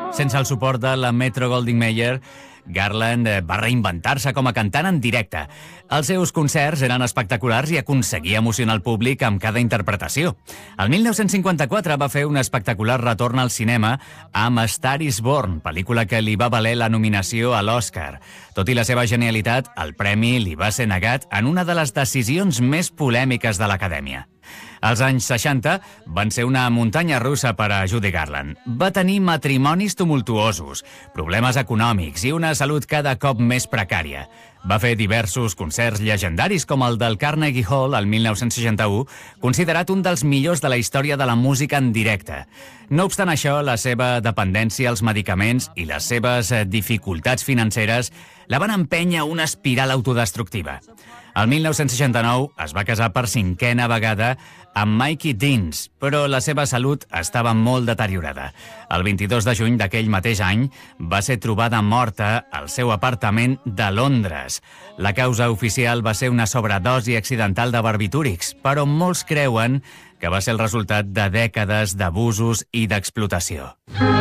Sense el suport de la Metro-Goldwyn-Mayer, Garland va reinventar-se com a cantant en directe. Els seus concerts eren espectaculars i aconseguia emocionar el públic amb cada interpretació. El 1954 va fer un espectacular retorn al cinema amb A Star is Born, pel·lícula que li va valer la nominació a l'Oscar. Tot i la seva genialitat, el premi li va ser negat en una de les decisions més polèmiques de l'Acadèmia. Els anys 60 van ser una muntanya russa per a Judy Garland. Va tenir matrimonis tumultuosos, problemes econòmics i una salut cada cop més precària. Va fer diversos concerts llegendaris com el del Carnegie Hall el 1961, considerat un dels millors de la història de la música en directe. No obstant això, la seva dependència als medicaments i les seves dificultats financeres la van empènyer a una espiral autodestructiva. El 1969 es va casar per 5a vegada amb Mickey Deans, però la seva salut estava molt deteriorada. El 22 de juny d'aquell mateix any va ser trobada morta al seu apartament de Londres. La causa oficial va ser una sobredosi accidental de barbitúrics, però molts creuen que va ser el resultat de dècades d'abusos i d'explotació.